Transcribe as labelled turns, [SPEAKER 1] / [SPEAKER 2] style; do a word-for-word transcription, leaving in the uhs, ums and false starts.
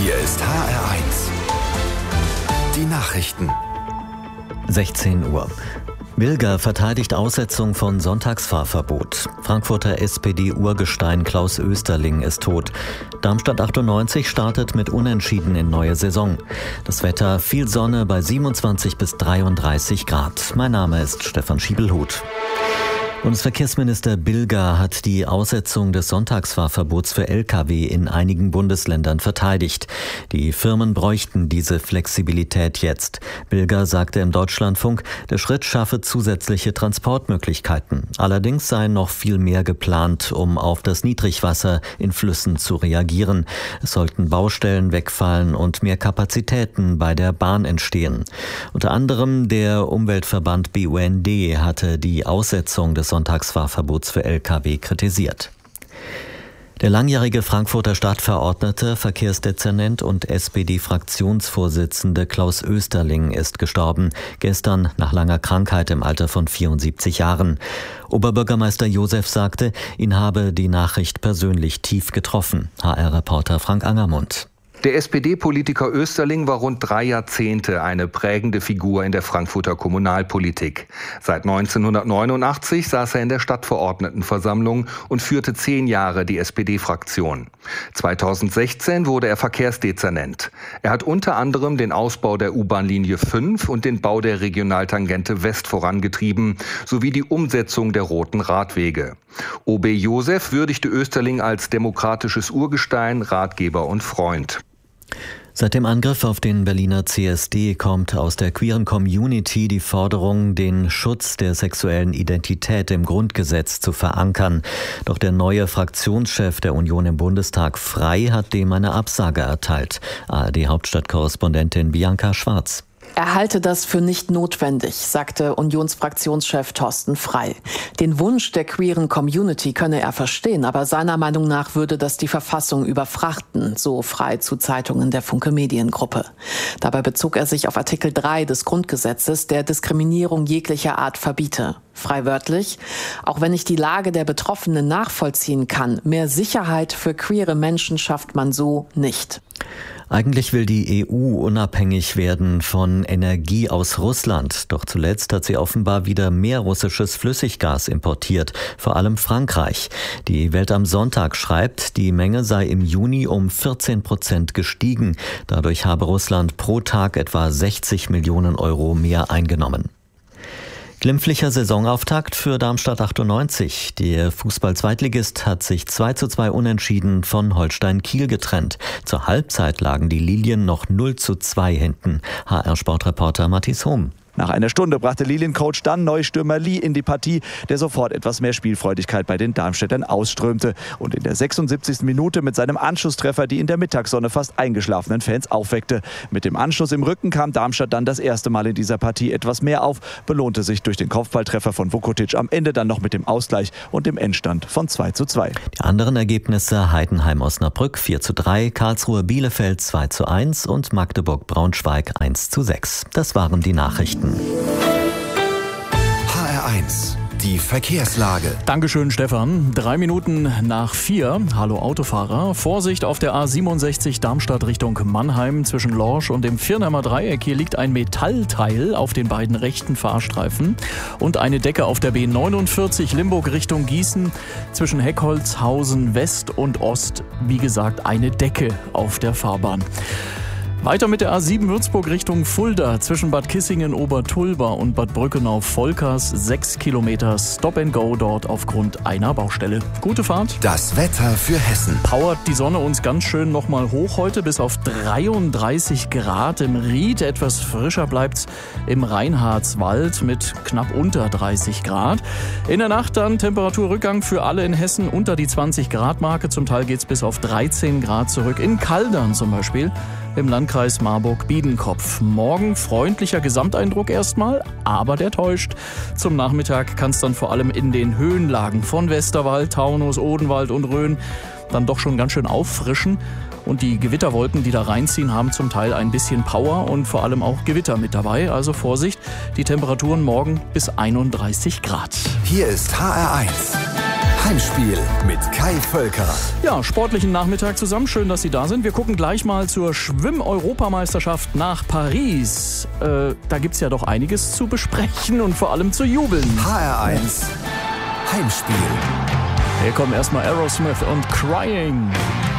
[SPEAKER 1] Hier ist H R eins. Die Nachrichten.
[SPEAKER 2] sechzehn Uhr. Bilger verteidigt Aussetzung von Sonntagsfahrverbot. Frankfurter S P D-Urgestein Klaus Oesterling ist tot. Darmstadt achtundneunzig startet mit Unentschieden in neue Saison. Das Wetter: viel Sonne bei siebenundzwanzig bis dreiunddreißig Grad. Mein Name ist Stefan Schiebelhuth. Bundesverkehrsminister Bilger hat die Aussetzung des Sonntagsfahrverbots für L K W in einigen Bundesländern verteidigt. Die Firmen bräuchten diese Flexibilität jetzt. Bilger sagte im Deutschlandfunk, der Schritt schaffe zusätzliche Transportmöglichkeiten. Allerdings sei noch viel mehr geplant, um auf das Niedrigwasser in Flüssen zu reagieren. Es sollten Baustellen wegfallen und mehr Kapazitäten bei der Bahn entstehen. Unter anderem der Umweltverband B U N D hatte die Aussetzung des Sonntagsfahrverbots für L K W kritisiert. Der langjährige Frankfurter Stadtverordnete, Verkehrsdezernent und S P D-Fraktionsvorsitzende Klaus Oesterling ist gestorben. Gestern nach langer Krankheit im Alter von vierundsiebzig Jahren. Oberbürgermeister Josef sagte, ihn habe die Nachricht persönlich tief getroffen. H R-Reporter Frank Angermund.
[SPEAKER 3] Der S P D-Politiker Oesterling war rund drei Jahrzehnte eine prägende Figur in der Frankfurter Kommunalpolitik. Seit neunzehnhundertneunundachtzig saß er in der Stadtverordnetenversammlung und führte zehn Jahre die S P D-Fraktion. zweitausendsechzehn wurde er Verkehrsdezernent. Er hat unter anderem den Ausbau der U-Bahn-Linie fünf und den Bau der Regionaltangente West vorangetrieben, sowie die Umsetzung der roten Radwege. O B Josef würdigte Oesterling als demokratisches Urgestein, Ratgeber und Freund.
[SPEAKER 2] Seit dem Angriff auf den Berliner C S D kommt aus der queeren Community die Forderung, den Schutz der sexuellen Identität im Grundgesetz zu verankern. Doch der neue Fraktionschef der Union im Bundestag, Frei, hat dem eine Absage erteilt. A R D-Hauptstadtkorrespondentin Bianca Schwarz.
[SPEAKER 4] Er halte das für nicht notwendig, sagte Unionsfraktionschef Thorsten Frei. Den Wunsch der queeren Community könne er verstehen, aber seiner Meinung nach würde das die Verfassung überfrachten, so Frei zu Zeitungen der Funke Mediengruppe. Dabei bezog er sich auf Artikel drei des Grundgesetzes, der Diskriminierung jeglicher Art verbiete. Frei wörtlich: Auch wenn ich die Lage der Betroffenen nachvollziehen kann, mehr Sicherheit für queere Menschen schafft man so nicht.
[SPEAKER 2] Eigentlich will die E U unabhängig werden von Energie aus Russland. Doch zuletzt hat sie offenbar wieder mehr russisches Flüssiggas importiert, vor allem Frankreich. Die Welt am Sonntag schreibt, die Menge sei im Juni um vierzehn Prozent gestiegen. Dadurch habe Russland pro Tag etwa sechzig Millionen Euro mehr eingenommen. Glimpflicher Saisonauftakt für Darmstadt achtundneunzig. Der Fußball-Zweitligist hat sich zwei zu zwei unentschieden von Holstein Kiel getrennt. Zur Halbzeit lagen die Lilien noch null zu zwei hinten. H R-Sportreporter Matthias Hohm.
[SPEAKER 5] Nach einer Stunde brachte Liliencoach dann Neustürmer Lee in die Partie, der sofort etwas mehr Spielfreudigkeit bei den Darmstädtern ausströmte und in der sechsundsiebzigsten Minute mit seinem Anschlusstreffer die in der Mittagssonne fast eingeschlafenen Fans aufweckte. Mit dem Anschluss im Rücken kam Darmstadt dann das erste Mal in dieser Partie etwas mehr auf, belohnte sich durch den Kopfballtreffer von Vukotic am Ende dann noch mit dem Ausgleich und dem Endstand von zwei zu zwei.
[SPEAKER 2] Die anderen Ergebnisse: Heidenheim-Osnabrück vier zu drei, Karlsruhe-Bielefeld zwei zu eins und Magdeburg-Braunschweig eins zu sechs. Das waren die Nachrichten.
[SPEAKER 1] H R eins, die Verkehrslage.
[SPEAKER 6] Dankeschön, Stefan. Drei Minuten nach vier. Hallo Autofahrer. Vorsicht auf der A siebenundsechzig Darmstadt Richtung Mannheim zwischen Lorsch und dem Virnheimer Dreieck. Hier liegt ein Metallteil auf den beiden rechten Fahrstreifen und eine Decke auf der B neunundvierzig Limburg Richtung Gießen zwischen Heckholzhausen West und Ost. Wie gesagt, eine Decke auf der Fahrbahn. Weiter mit der A sieben Würzburg Richtung Fulda zwischen Bad Kissingen-Obertulba und Bad Brückenau-Volkers. Sechs Kilometer Stop and Go dort aufgrund einer Baustelle. Gute Fahrt.
[SPEAKER 1] Das Wetter für Hessen.
[SPEAKER 6] Powert die Sonne uns ganz schön nochmal hoch heute bis auf dreiunddreißig Grad im Ried. Etwas frischer bleibt's im Reinhardswald mit knapp unter dreißig Grad. In der Nacht dann Temperaturrückgang für alle in Hessen unter die zwanzig Grad Marke. Zum Teil geht's bis auf dreizehn Grad zurück. In Kaldern zum Beispiel im Landkreis Marburg-Biedenkopf. Morgen freundlicher Gesamteindruck erstmal, aber der täuscht. Zum Nachmittag kann es dann vor allem in den Höhenlagen von Westerwald, Taunus, Odenwald und Rhön dann doch schon ganz schön auffrischen. Und die Gewitterwolken, die da reinziehen, haben zum Teil ein bisschen Power und vor allem auch Gewitter mit dabei. Also Vorsicht, die Temperaturen morgen bis einunddreißig Grad.
[SPEAKER 1] Hier ist H R eins. Heimspiel mit Kai Völker.
[SPEAKER 6] Ja, sportlichen Nachmittag zusammen. Schön, dass Sie da sind. Wir gucken gleich mal zur Schwimm-Europameisterschaft nach Paris. Äh, da gibt's ja doch einiges zu besprechen und vor allem zu jubeln.
[SPEAKER 1] H R eins Heimspiel.
[SPEAKER 6] Hier kommen erstmal Aerosmith und Crying.